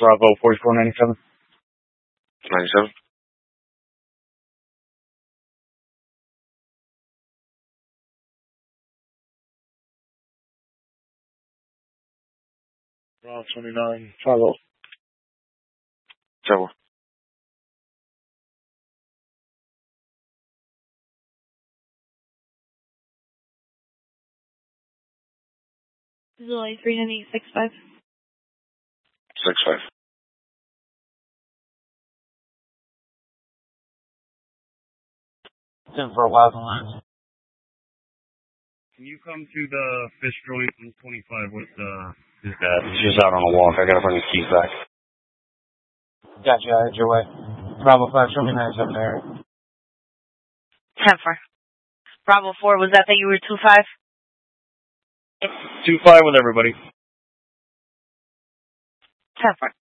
Bravo 4497. 97. Bravo 29. Follow. 7. Zoe 39865. 65. For a while line. Can you come to the fish joint on 25 with his dad? He's just out on a walk. I gotta bring his keys back. Gotcha, I had your way. Bravo 5, show me nice up there. 10-4. Bravo 4, was that you were 2-5? 2-5 with everybody. 10-4.